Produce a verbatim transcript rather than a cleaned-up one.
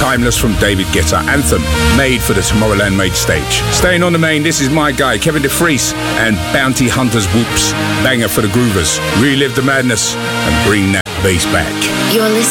Timeless from David Guetta, anthem made for the Tomorrowland main stage. Staying on the main, this is my guy, Kevin DeFries, and Bounty Hunters Whoops, banger for the groovers. Relive the madness and bring that bass back. You're listening